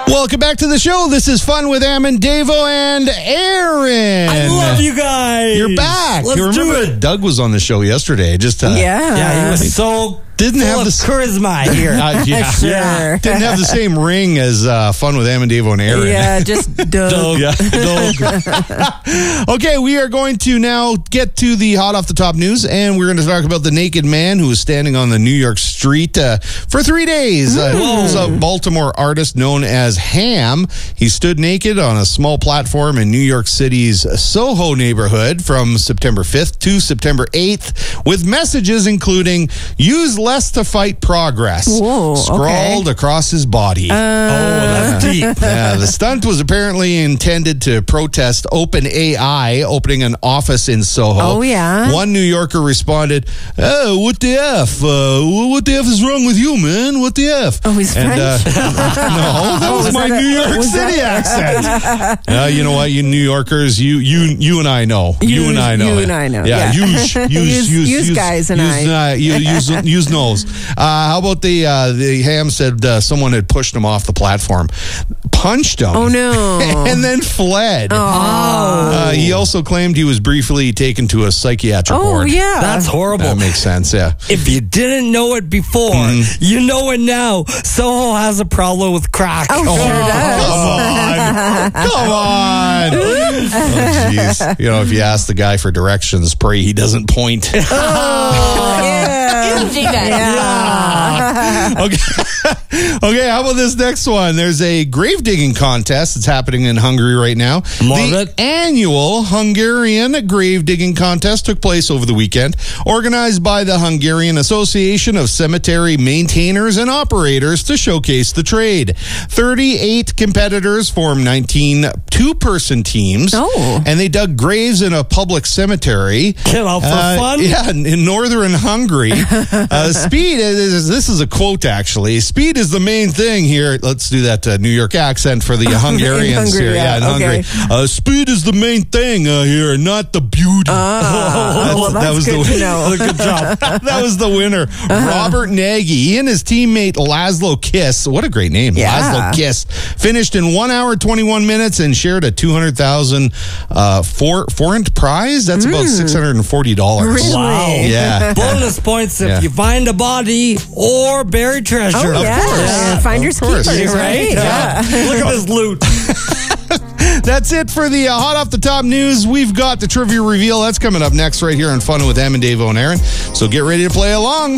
Welcome back to the show. This is Fun with Am and Davo and Aaron. I love you guys. You're back. Let's you remember do it. Doug was on the show yesterday. Just Yeah, he was so didn't full have of the charisma here. yeah. Sure. Didn't have the same ring as Fun with Am and Davo and Aaron. Yeah, just Doug. Yeah. Okay, we are going to now get to the hot off the top news, and we're going to talk about the naked man who was standing on the New York street for 3 days. He was a Baltimore artist known as Ham. He stood naked on a small platform in New York City's Soho neighborhood from September 5th to September 8th with messages including "Use less to fight progress" Whoa, scrawled across his body. That's deep. Yeah, the stunt was apparently intended to protest OpenAI opening an office in Soho. Oh, yeah? One New Yorker responded, "Oh, what the F? What the F is wrong with you, man? What the F?" Oh, he's French? No, that was my New York City accent. You know what, you New Yorkers, you and I know. You and I know. You and I know. Yeah, Yeah. use guys and I. Use nose. How about the Ham said someone had pushed him off the platform, punched him. Oh, no. And then fled. Oh. He also claimed he was briefly taken to a psychiatric Oh, ward. yeah. That's horrible. That makes sense, yeah. If you didn't know it before, you know it now. Soho has a problem with crack. Oh, sure does. Come on. Oh, jeez. You know, if you ask the guy for directions, pray he doesn't point. Oh, yeah. Do that. Okay, how about this next one? There's a grave digging contest that's happening in Hungary right now. Love The it. annual Hungarian grave digging contest took place over the weekend, organized by the Hungarian Association of Cemetery Maintainers and Operators to showcase the trade. 38 competitors formed 19 two-person teams, and they dug graves in a public cemetery. Get out for fun? Yeah, in northern Hungary. Speed this is a quote, actually. Speed is the main thing here. Let's do that New York accent for the Hungarians Hungary, here. Yeah, in okay. Hungary. Speed is the main thing here, not the beauty. That's good to know. Good job. That was the winner. Robert Nagy. He and his teammate Laszlo Kiss, what a great name, Yeah. Laszlo Kiss, finished in 1 hour, 21 minutes and shared a $200,000 forint prize. That's about $640. Really? Wow. Yeah. Bonus points if Yeah. you find a body or buried treasure. Oh, yeah. course. Find your Of course. keepers, right? Yeah. Look at this loot. That's it for the hot off the top news. We've got the trivia reveal. That's coming up next right here on Fun with Am and Davo and Aaron. So get ready to play along.